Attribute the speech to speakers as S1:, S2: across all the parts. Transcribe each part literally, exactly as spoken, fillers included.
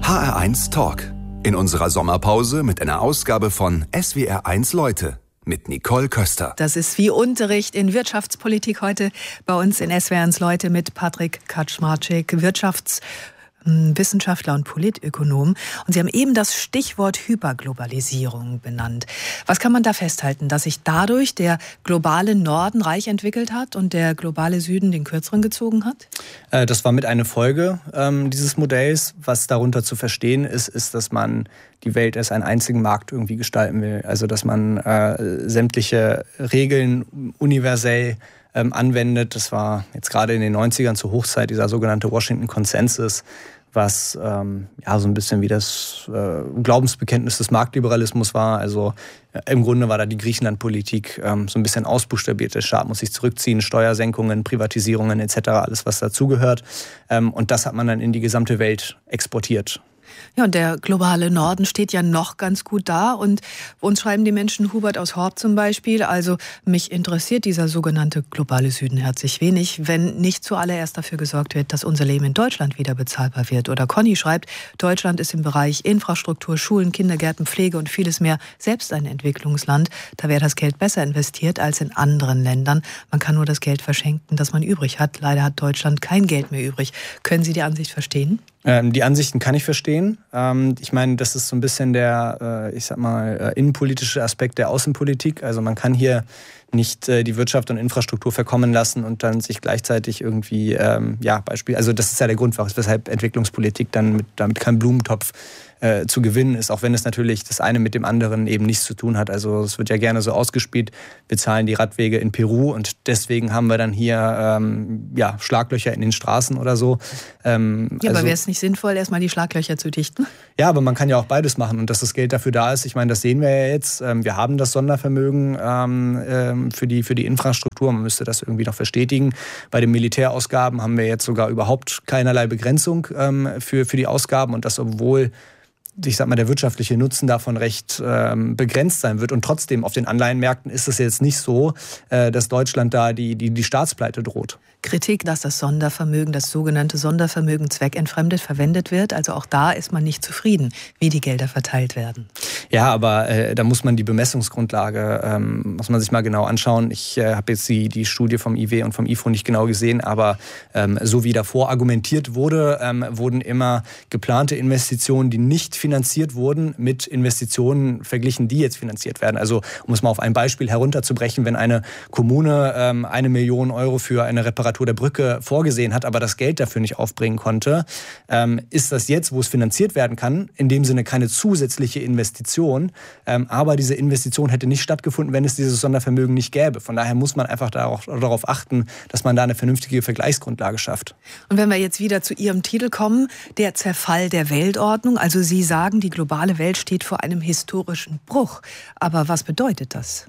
S1: H R eins Talk. In unserer Sommerpause mit einer Ausgabe von S W R eins Leute mit Nicole Köster.
S2: Das ist wie Unterricht in Wirtschaftspolitik heute bei uns in S W R eins Leute mit Patrick Kaczmarczyk, Wirtschafts- Wissenschaftler und Politökonom. Und Sie haben eben das Stichwort Hyperglobalisierung benannt. Was kann man da festhalten? Dass sich dadurch der globale Norden reich entwickelt hat und der globale Süden den kürzeren gezogen hat?
S3: Das war mit einer Folge ähm, dieses Modells. Was darunter zu verstehen ist, ist, dass man die Welt als einen einzigen Markt irgendwie gestalten will. Also dass man äh, sämtliche Regeln universell ähm, anwendet. Das war jetzt gerade in den neunzigern zur Hochzeit dieser sogenannte Washington Consensus, was ähm, ja so ein bisschen wie das äh, Glaubensbekenntnis des Marktliberalismus war. Also äh, im Grunde war da die Griechenland-Politik ähm, so ein bisschen ausbuchstabiert. Der Staat muss sich zurückziehen, Steuersenkungen, Privatisierungen et cetera, alles was dazugehört. Ähm, und das hat man dann in die gesamte Welt exportiert.
S2: Ja, und der globale Norden steht ja noch ganz gut da. Und uns schreiben die Menschen, Hubert aus Horb zum Beispiel, also mich interessiert dieser sogenannte globale Süden herzlich wenig, wenn nicht zuallererst dafür gesorgt wird, dass unser Leben in Deutschland wieder bezahlbar wird. Oder Conny schreibt, Deutschland ist im Bereich Infrastruktur, Schulen, Kindergärten, Pflege und vieles mehr selbst ein Entwicklungsland. Da wäre das Geld besser investiert als in anderen Ländern. Man kann nur das Geld verschenken, das man übrig hat. Leider hat Deutschland kein Geld mehr übrig. Können Sie die Ansicht verstehen?
S3: Ähm, die Ansichten kann ich verstehen. Ähm, ich meine, das ist so ein bisschen der, äh, ich sag mal, äh, innenpolitische Aspekt der Außenpolitik. Also man kann hier nicht äh, die Wirtschaft und Infrastruktur verkommen lassen und dann sich gleichzeitig irgendwie, ähm, ja, Beispiel, also das ist ja der Grund, weshalb Entwicklungspolitik dann mit, damit kein Blumentopf äh, zu gewinnen ist, auch wenn es natürlich das eine mit dem anderen eben nichts zu tun hat. Also es wird ja gerne so ausgespielt, wir zahlen die Radwege in Peru und deswegen haben wir dann hier ähm, ja, Schlaglöcher in den Straßen oder so. Ähm,
S2: ja,
S3: also,
S2: aber wäre es nicht sinnvoll, erstmal die Schlaglöcher zu dichten?
S3: Ja, aber man kann ja auch beides machen und dass das Geld dafür da ist, ich meine, das sehen wir ja jetzt. Ähm, wir haben das Sondervermögen ähm, ähm, für die, für die Infrastruktur, man müsste das irgendwie noch verstetigen. Bei den Militärausgaben haben wir jetzt sogar überhaupt keinerlei Begrenzung ähm, für, für die Ausgaben und das, obwohl ich sag mal, der wirtschaftliche Nutzen davon recht ähm, begrenzt sein wird. Und trotzdem, auf den Anleihenmärkten ist es jetzt nicht so, äh, dass Deutschland da die, die, die Staatspleite droht.
S2: Kritik, dass das Sondervermögen, das sogenannte Sondervermögen zweckentfremdet verwendet wird. Also auch da ist man nicht zufrieden, wie die Gelder verteilt werden.
S3: Ja, aber äh, da muss man die Bemessungsgrundlage, ähm, muss man sich mal genau anschauen. Ich äh, habe jetzt die, die Studie vom I W und vom I F O nicht genau gesehen, aber ähm, so wie davor argumentiert wurde, ähm, wurden immer geplante Investitionen, die nicht finanziert wurden, mit Investitionen verglichen, die jetzt finanziert werden. Also um es mal auf ein Beispiel herunterzubrechen, wenn eine Kommune ähm, eine Million Euro für eine Reparatur der Brücke vorgesehen hat, aber das Geld dafür nicht aufbringen konnte, ähm, ist das jetzt, wo es finanziert werden kann, in dem Sinne keine zusätzliche Investition, ähm, aber diese Investition hätte nicht stattgefunden, wenn es dieses Sondervermögen nicht gäbe. Von daher muss man einfach darauf, darauf achten, dass man da eine vernünftige Vergleichsgrundlage schafft.
S2: Und wenn wir jetzt wieder zu Ihrem Titel kommen, der Zerfall der Weltordnung, also Sie sagen, die globale Welt steht vor einem historischen Bruch. Aber was bedeutet das?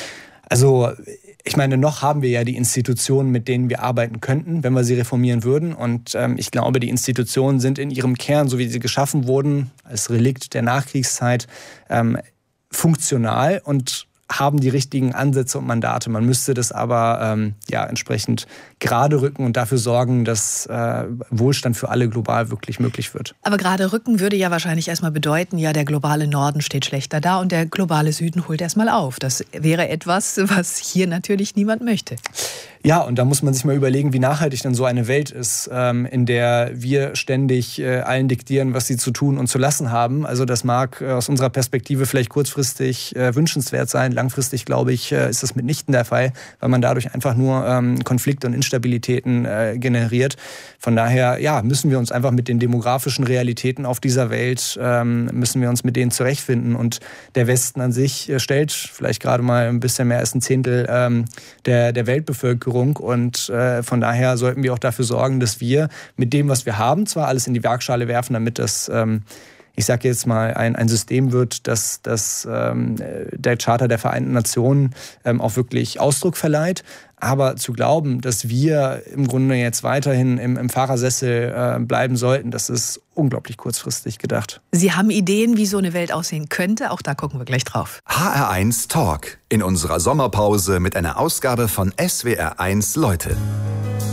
S3: Also ich meine, noch haben wir ja die Institutionen, mit denen wir arbeiten könnten, wenn wir sie reformieren würden. Und ähm, ich glaube, die Institutionen sind in ihrem Kern, so wie sie geschaffen wurden, als Relikt der Nachkriegszeit, ähm, funktional und haben die richtigen Ansätze und Mandate. Man müsste das aber ähm, ja, entsprechend gerade rücken und dafür sorgen, dass äh, Wohlstand für alle global wirklich möglich wird.
S2: Aber gerade rücken würde ja wahrscheinlich erstmal bedeuten, ja, der globale Norden steht schlechter da und der globale Süden holt erstmal auf. Das wäre etwas, was hier natürlich niemand möchte.
S3: Ja, und da muss man sich mal überlegen, wie nachhaltig dann so eine Welt ist, ähm, in der wir ständig äh, allen diktieren, was sie zu tun und zu lassen haben. Also das mag äh, aus unserer Perspektive vielleicht kurzfristig äh, wünschenswert sein. Langfristig, glaube ich, äh, ist das mitnichten der Fall, weil man dadurch einfach nur ähm, Konflikte und Instabilitäten äh, generiert. Von daher, ja, müssen wir uns einfach mit den demografischen Realitäten auf dieser Welt, ähm, müssen wir uns mit denen zurechtfinden. Und der Westen an sich äh, stellt vielleicht gerade mal ein bisschen mehr als ein Zehntel ähm, der, der Weltbevölkerung. Und äh, von daher sollten wir auch dafür sorgen, dass wir mit dem, was wir haben, zwar alles in die Waagschale werfen, damit das, ähm, ich sage jetzt mal, ein, ein System wird, das, das ähm, der Charta der Vereinten Nationen ähm, auch wirklich Ausdruck verleiht. Aber zu glauben, dass wir im Grunde jetzt weiterhin im, im Fahrersessel äh, bleiben sollten, das ist unglaublich kurzfristig gedacht.
S2: Sie haben Ideen, wie so eine Welt aussehen könnte? Auch da gucken wir gleich drauf.
S1: H R eins Talk in unserer Sommerpause mit einer Ausgabe von S W R eins Leute.